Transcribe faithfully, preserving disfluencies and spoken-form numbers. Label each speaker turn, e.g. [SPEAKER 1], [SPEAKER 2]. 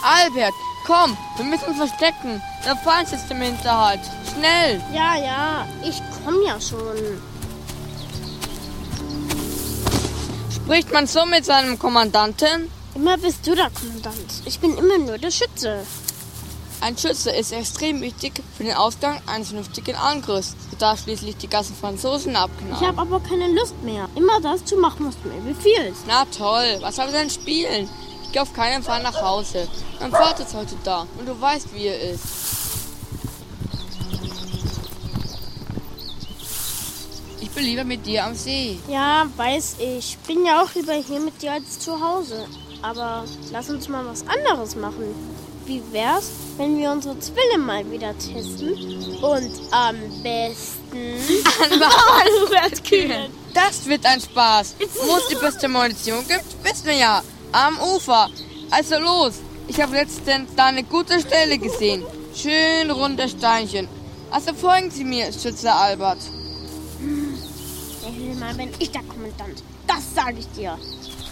[SPEAKER 1] Albert, komm, wir müssen uns verstecken. Der Feind sitzt im Hinterhalt. Schnell!
[SPEAKER 2] Ja, ja, ich komm ja schon.
[SPEAKER 1] Spricht man so mit seinem Kommandanten?
[SPEAKER 2] Immer bist du der Kommandant. Ich bin immer nur der Schütze.
[SPEAKER 1] Ein Schütze ist extrem wichtig für den Ausgang eines vernünftigen Angriffs, da schließlich die ganzen Franzosen abknallen.
[SPEAKER 2] Ich habe aber keine Lust mehr, immer das zu machen, was du mir befiehlst.
[SPEAKER 1] Na toll, was soll ich denn spielen? Ich gehe auf keinen Fall nach Hause. Mein Vater ist heute da und du weißt, wie er ist. Ich bin lieber mit dir am See.
[SPEAKER 2] Ja, weiß ich. Bin ja auch lieber hier mit dir als zu Hause. Aber lass uns mal was anderes machen. Wie wär's, wenn wir unsere Zwille mal wieder testen und am besten
[SPEAKER 1] an Walrus-Kühen. Das wird ein Spaß. Wo es die beste Munition gibt, wissen wir ja. Am Ufer. Also los. Ich habe letztens da eine gute Stelle gesehen. Schön runde Steinchen. Also folgen Sie mir, Schütze Albert.
[SPEAKER 2] Nächstes Mal bin ich der Kommandant. Das sage ich dir.